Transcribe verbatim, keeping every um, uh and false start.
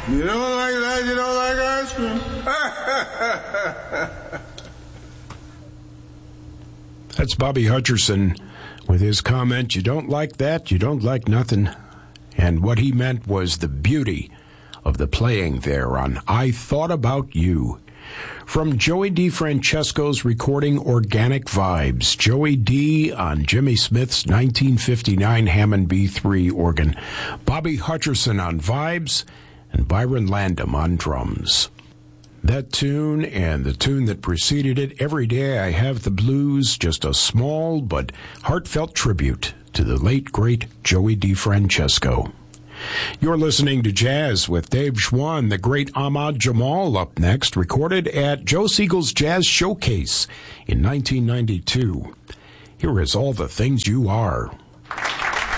You don't like that? You don't like ice cream? That's Bobby Hutcherson with his comment, you don't like that, you don't like nothing. And what he meant was the beauty of the playing there on I Thought About You. From Joey DeFrancesco's recording Organic Vibes, Joey D on Jimmy Smith's nineteen fifty-nine Hammond B three organ, Bobby Hutcherson on vibes, and Byron Landam on drums. That tune and the tune that preceded it, Every Day I Have the Blues, just a small but heartfelt tribute to the late, great Joey DeFrancesco. You're listening to Jazz with Dave Schwann, the great Ahmad Jamal up next, recorded at Joe Siegel's Jazz Showcase in nineteen ninety-two. Here is All the Things You Are.